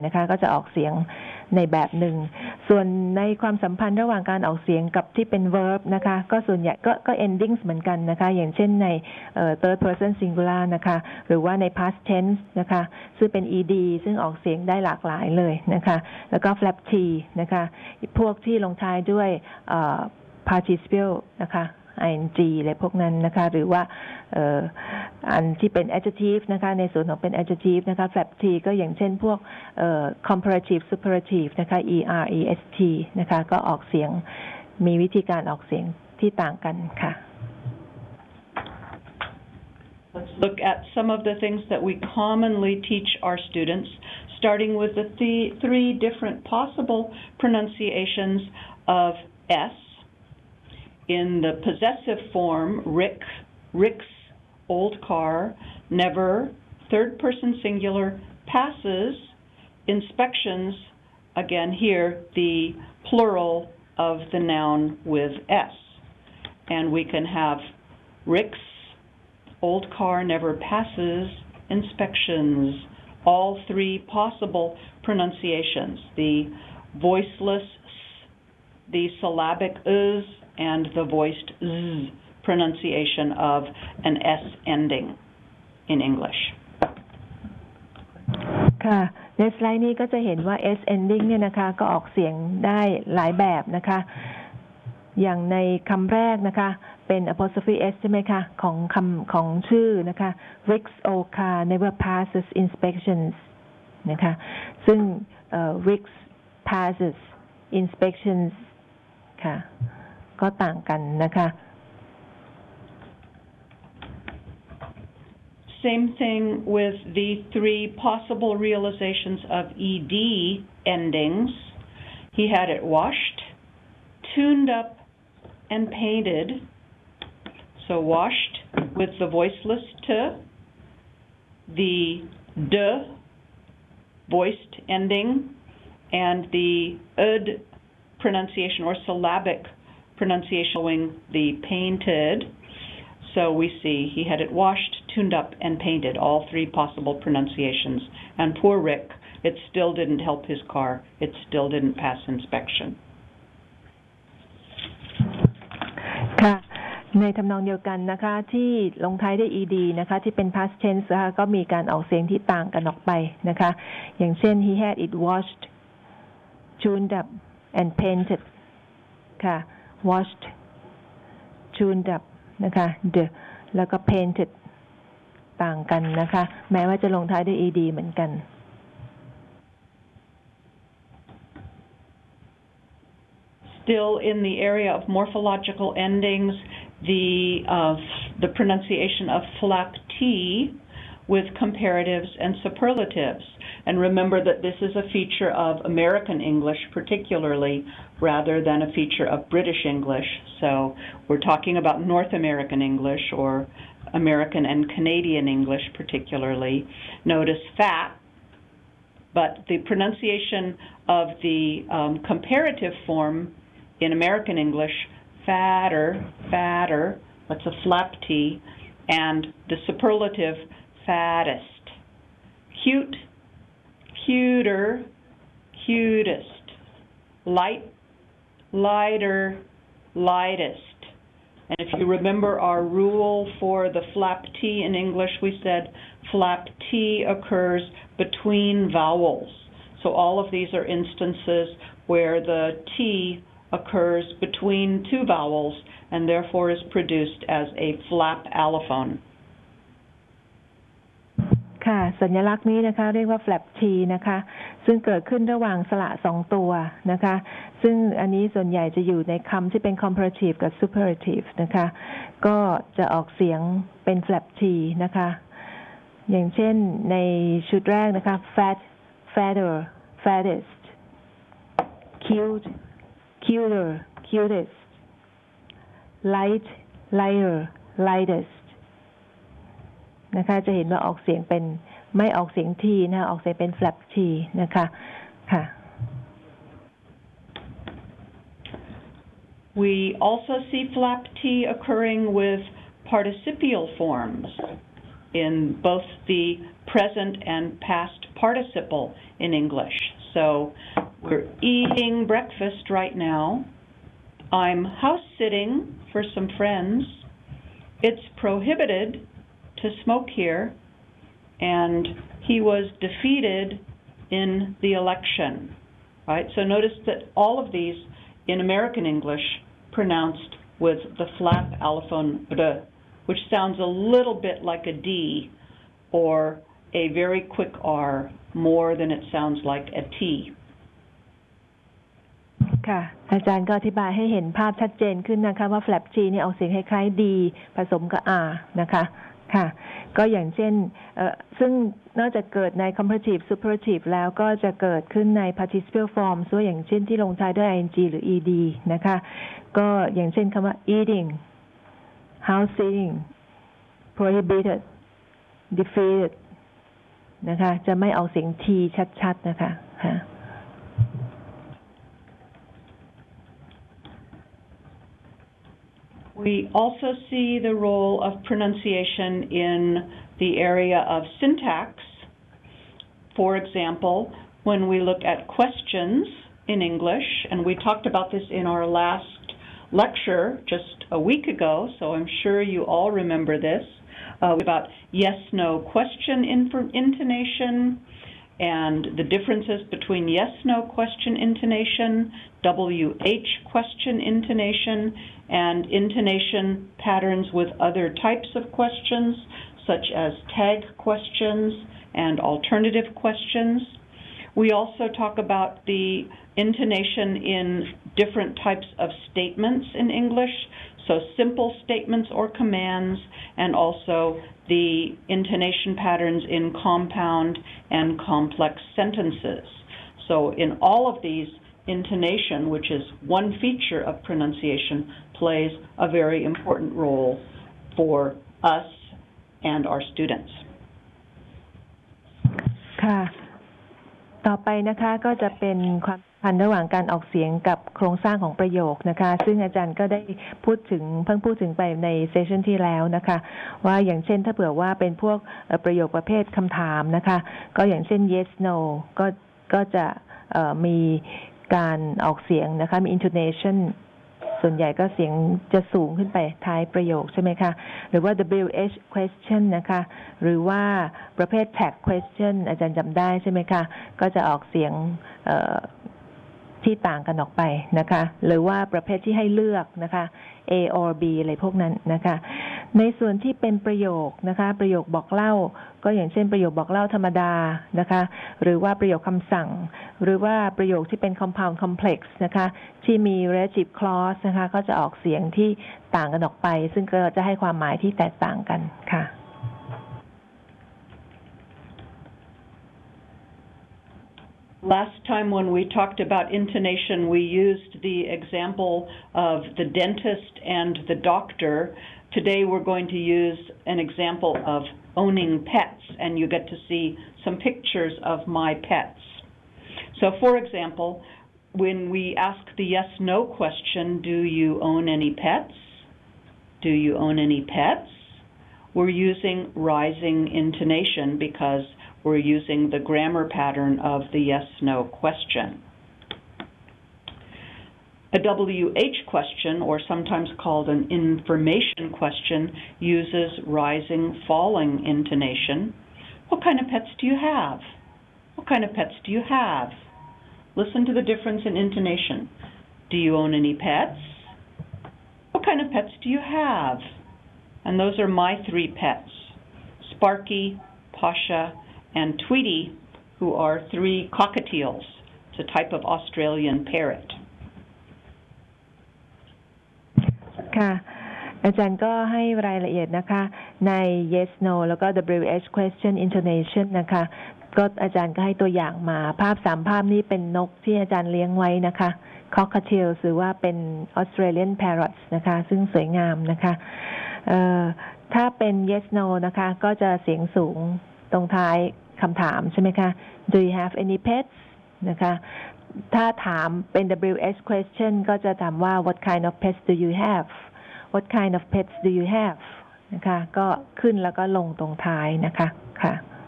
นะคะก็จะออกเสียงในแบบหนึ่งส่วนในความสัมพันธ์ระหว่างการออกเสียงกับที่เป็น verb นะคะก็ส่วนใหญ่ก็ endings เหมือนกันนะคะอย่างเช่นในthird person singular นะคะหรือว่าใน past tense นะคะซึ่งเป็น ed ซึ่งออกเสียงได้หลากหลายเลยนะคะแล้วก็ flap t นะคะพวกที่ลงท้ายด้วยparticiple นะคะ ing อะไรพวกนั้นนะคะหรือว่าอันที่เป็น adjective นะคะในส่วนของเป็น adjective นะคะ flap t ก็อย่างเช่นพวกcomparative superlative นะคะ erest นะคะก็ออกเสียงมีวิธีการออกเสียงที่ต่างกันค่ะ Let's look at some of the things that we commonly teach our students, starting with the three different possible pronunciations of S. In the possessive form, Rick, Rick's old car, never, third person singular, passes, inspections, again here, the plural of the noun with S. And we can have Rick's old car never passes inspections. All three possible pronunciations, the voiceless S, the syllabic Uz, and the voiced Z pronunciation of an S ending in English. ค่ะในสไลด์นี้ก็จะเห็นว่า S ending เนี่ยนะคะก็ออกเสียงได้หลายแบบนะคะอย่างในคำแรกนะคะเป็น apostrophe S ใช่ไหมคะของชื่อนะคะ Rick's old car never passes inspections นะคะซึ่งRick's passes inspections ค่ะก็ต่างกันนะคะ Same thing with the three possible realizations of ED endings. He had it washed, tuned up, and painted. So washed with the voiceless T, the D voiced ending, and the UD pronunciation or syllabic pronunciation showing the painted. So we see he had it washed, tuned up, and painted, all three possible pronunciations. And poor Rick, it still didn't help his car. It still didn't pass inspection. ค่ะในทำนองเดียวกันนะคะที่ลงท้ายด้วย ed นะคะที่เป็น past tense นะคะก็มีการออกเสียงที่ต่างกันออกไปนะคะอย่างเช่น he had it washed, tuned up, and painted ค่ะ washed, tuned up นะคะ the แล้วก็ painted ต่างกันนะคะแม้ว่าจะลงท้ายด้วย ed เหมือนกัน Still in the area of morphological endings, the pronunciation of flap T with comparatives and superlatives. And remember that this is a feature of American English particularly, rather than a feature of British English. So we're talking about North American English or American and Canadian English particularly. Notice fat, but the pronunciation of the comparative form in American English, fatter, fatter, that's a flap T, and the superlative, fattest. Cute, cuter, cutest. Light, lighter, lightest. And if you remember our rule for the flap T in English, we said flap T occurs between vowels. So all of these are instances where the T occurs between two vowels and therefore is produced as a flap allophone. ค่ะสัญลักษณ์นี้นะคะเรียกว่า flap T นะคะซึ่งเกิดขึ้นระหว่างสระสองตัวนะคะซึ่งอันนี้ส่วนใหญ่จะอยู่ในคำที่เป็น comparative กับ superlative นะคะก็จะออกเสียงเป็น flap T นะคะอย่างเช่นในชุดแรกนะคะ fat, fatter, fattest, cute, cuter, cutest, light, lighter, lightest นะคะจะเห็นว่าออกเสียงเป็นไม่ออกเสียง T นะคะออกเสียงเป็น flap T นะคะค่ะ We also see flap T occurring with participial forms. in both the present and past participle in English. So we're eating breakfast right now. I'm house sitting for some friends. It's prohibited to smoke here, and he was defeated in the election. Right? So notice that all of these in American English pronounced with the flap allophone r, which sounds a little bit like a D or a very quick R more than it sounds like a T. ค่ะอาจารย์ก็อธิบายให้เห็นภาพชัดเจนขึ้นนะคะว่า flap G เนี่ยออกเสียงคล้ายๆ D ผสมกับ R นะคะค่ะก็อย่างเช่นซึ่งนอกจากเกิดใน comparative superlative แล้วก็จะเกิดขึ้นใน participial form ส่วนอย่างเช่นที่ลงท้ายด้วย ing หรือ ed นะคะก็อย่างเช่นคำว่า eating house sitting prohibited defeated นะคะจะไม่ออกเสียง T ชัดๆนะคะค่ะ We also see the role of pronunciation in the area of syntax. For example, when we look at questions in English, and we talked about this in our last lecture just a week ago, so I'm sure you all remember this, about yes-no question intonation, and the differences between yes-no question intonation, WH question intonation, and intonation patterns with other types of questions, such as tag questions and alternative questions. We also talk about the intonation in different types of statements in English, so simple statements or commands, and also the intonation patterns in compound and complex sentences. So in all of these, intonation, which is one feature of pronunciation, plays a very important role for us and our students. ค่ะต่อไปนะคะก็จะเป็นความสัมพันธ์ระหว่างการออกเสียงกับโครงสร้างของประโยคนะคะซึ่งอาจารย์ก็ได้เพิ่งพูดถึงไปในเซสชันที่แล้วนะคะว่าอย่างเช่นถ้าเผื่อว่าเป็นพวกประโยคประเภทคำถามนะคะก็อย่างเช่น yes no ก็จะมีการออกเสียงนะคะมี intonation ส่วนใหญ่ก็เสียงจะสูงขึ้นไปท้ายประโยคใช่ไหมคะหรือว่า WH question นะคะหรือว่าประเภท tag question อาจารย์จำได้ใช่ไหมคะก็จะออกเสียงที่ต่างกันออกไปนะคะหรือว่าประเภทที่ให้เลือกนะคะ A or B อะไรพวกนั้นนะคะในส่วนที่เป็นประโยคนะคะประโยคบอกเล่าก็อย่างเช่นประโยคบอกเล่าธรรมดานะคะหรือว่าประโยคคำสั่งหรือว่าประโยคที่เป็น compound complex นะคะที่มี relative clause นะคะก็จะออกเสียงที่ต่างกันออกไปซึ่งก็จะให้ความหมายที่แตกต่างกันค่ะ Last time when we talked about intonation, we used the example of the dentist and the doctor. Today we're going to use an example of owning pets, and you get to see some pictures of my pets. So for example, when we ask the yes-no question, do you own any pets? Do you own any pets? We're using rising intonation because we're using the grammar pattern of the yes-no question. A WH question, or sometimes called an information question, uses rising-falling intonation. What kind of pets do you have? What kind of pets do you have? Listen to the difference in intonation. Do you own any pets? What kind of pets do you have? And those are my three pets, Sparky, Pasha, and Tweety, who are three cockatiels. It's a type of Australian parrot. ค่ะอาจารย์ก็ให้รายละเอียดนะคะใน yes no แล้วก็ WH question intonation นะคะก็อาจารย์ก็ให้ตัวอย่างมาภาพ3ภาพนี้เป็นนกที่อาจารย์เลี้ยงไว้นะคะ cockatiels หรือว่าเป็น Australian parrots นะคะซึ่งสวยงามนะคะถ้าเป็น yes no นะคะก็จะเสียงสูงตรงท้ายคำถามใช่ไหมคะ Do you have any pets นะคะถ้าถามเป็น WH question ก็จะถามว่า What kind of pets do you have What kind of pets do you have นะคะก็ขึ้นแล้วก็ลงตรงท้ายนะคะค่ะ